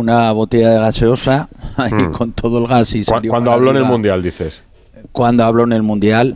una botella de gaseosa con todo el gas y salió. Cuando habló en el Mundial, dices. Cuando habló en el Mundial,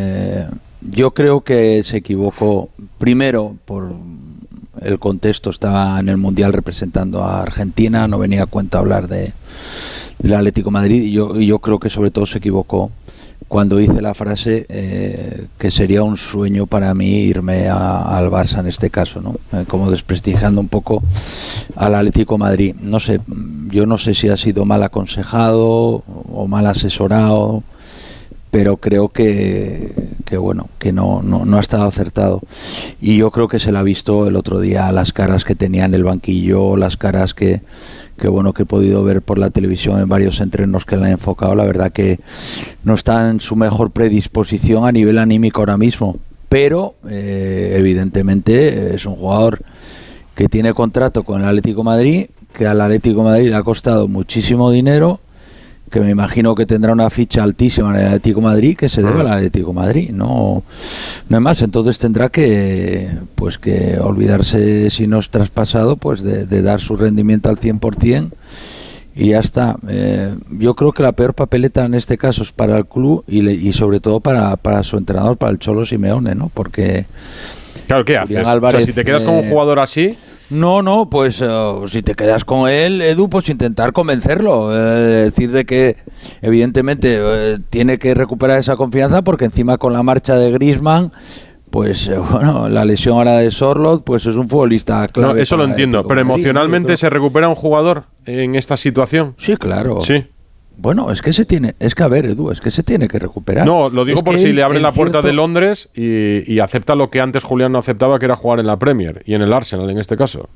yo creo que se equivocó. Primero, por el contexto, estaba en el Mundial representando a Argentina, no venía a cuenta hablar del Atlético de Madrid, y yo creo que sobre todo se equivocó cuando hice la frase que sería un sueño para mí irme al Barça en este caso, ¿no? Como desprestigiando un poco al Atlético de Madrid. No sé, yo no sé si ha sido mal aconsejado o mal asesorado, pero creo que bueno, que no ha estado acertado. Y yo creo que se le ha visto el otro día las caras que tenía en el banquillo, las caras que bueno, que he podido ver por la televisión en varios entrenos que la han enfocado. La verdad que no está en su mejor predisposición a nivel anímico ahora mismo, pero evidentemente es un jugador que tiene contrato con el Atlético de Madrid, que al Atlético de Madrid le ha costado muchísimo dinero, que me imagino que tendrá una ficha altísima en el Atlético de Madrid, que se debe al Atlético de Madrid, no es más. Entonces tendrá que olvidarse, si no es traspasado, pues de dar su rendimiento al 100%, y ya está. Yo creo que la peor papeleta en este caso es para el club y sobre todo para su entrenador, para el Cholo Simeone, ¿no? Porque claro, ¿qué haces? Álvarez, o sea, si te quedas con un jugador así... No, pues si te quedas con él, Edu, pues intentar convencerlo, decir de que evidentemente tiene que recuperar esa confianza, porque encima con la marcha de Griezmann, pues bueno, la lesión ahora de Sorloth, pues es un futbolista clave. No, eso lo entiendo, pero emocionalmente, ¿no? ¿Se recupera un jugador en esta situación? Sí, claro. Sí. Bueno, es que a ver, Edu, es que se tiene que recuperar. No, lo digo por si le abren la puerta de Londres y acepta lo que antes Julián no aceptaba, que era jugar en la Premier y en el Arsenal en este caso.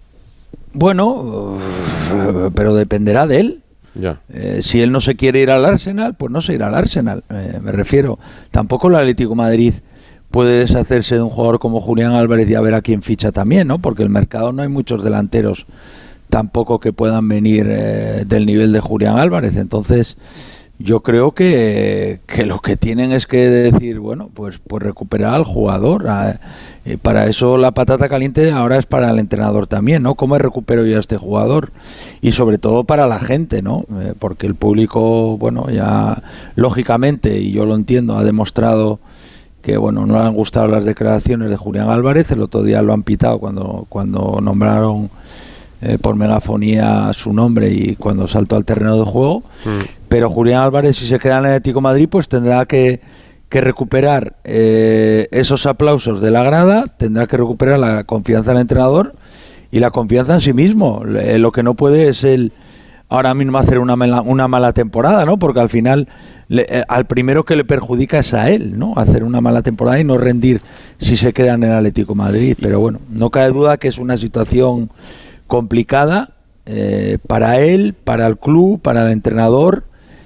Bueno, pero dependerá de él. Ya. Si él no se quiere ir al Arsenal, pues no se irá al Arsenal. Me refiero, tampoco el Atlético de Madrid puede deshacerse de un jugador como Julián Álvarez y a ver a quién ficha también, ¿no? Porque el mercado no hay muchos delanteros tampoco que puedan venir del nivel de Julián Álvarez. Entonces yo creo que lo que tienen es que decir, bueno, pues recuperar al jugador. Para eso la patata caliente ahora es para el entrenador también, ¿no? ¿Cómo recupero yo a este jugador? Y sobre todo para la gente, ¿no? Porque el público, bueno, ya lógicamente, y yo lo entiendo, ha demostrado que, bueno, no le han gustado las declaraciones de Julián Álvarez. El otro día lo han pitado cuando nombraron por megafonía su nombre y cuando saltó al terreno de juego. Pero Julián Álvarez, si se queda en el Atlético de Madrid, pues tendrá que recuperar esos aplausos de la grada, tendrá que recuperar la confianza del entrenador y la confianza en sí mismo. Lo que no puede es ahora mismo hacer una mala temporada, ¿no? Porque al final al primero que le perjudica es a él, ¿no? Hacer una mala temporada y no rendir si se queda en el Atlético de Madrid. Pero bueno, no cabe duda que es una situación complicada para él, para el club, para el entrenador,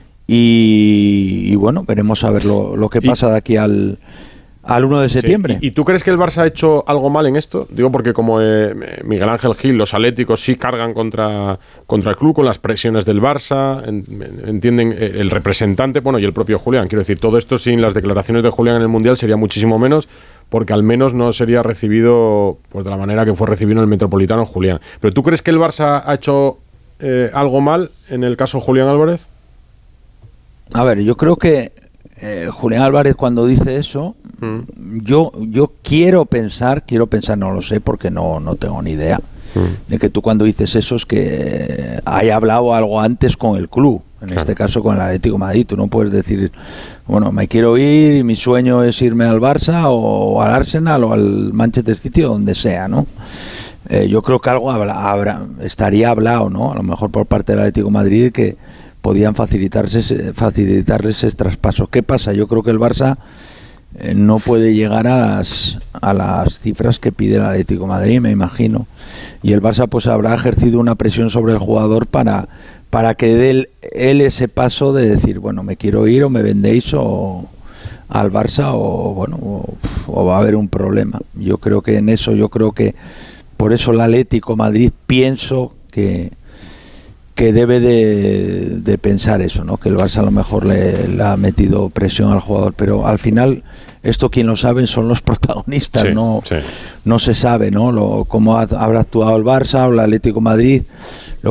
y bueno, veremos a ver lo que pasa de aquí al 1 de septiembre. Sí. ¿Y tú crees que el Barça ha hecho algo mal en esto? Digo porque como Miguel Ángel Gil, los atléticos sí cargan contra el club con las presiones del Barça, entienden el representante, bueno, y el propio Julián. Quiero decir, todo esto sin las declaraciones de Julián en el Mundial sería muchísimo menos, porque al menos no sería recibido pues de la manera que fue recibido en el Metropolitano Julián. ¿Pero tú crees que el Barça ha hecho algo mal en el caso Julián Álvarez? A ver, yo creo que Julián Álvarez, cuando dice eso, yo quiero pensar, no lo sé porque no tengo ni idea, de que tú cuando dices eso es que haya hablado algo antes con el club, en este caso con el Atlético de Madrid. Tú no puedes decir, bueno, me quiero ir y mi sueño es irme al Barça o al Arsenal o al Manchester City o donde sea, ¿no? Yo creo que algo estaría hablado, ¿no? A lo mejor por parte del Atlético de Madrid, que podían facilitarles ese traspaso. ¿Qué pasa? Yo creo que el Barça no puede llegar a las cifras que pide el Atlético de Madrid, me imagino. Y el Barça pues habrá ejercido una presión sobre el jugador para que dé él ese paso de decir, bueno, me quiero ir o me vendéis o al Barça o bueno, o va a haber un problema. Yo creo que por eso el Atlético de Madrid pienso que debe de pensar eso, ¿no? Que el Barça a lo mejor le ha metido presión al jugador, pero al final esto quien lo sabe son los protagonistas, sí, no sí. No se sabe, ¿no? Cómo habrá actuado el Barça o el Atlético de Madrid.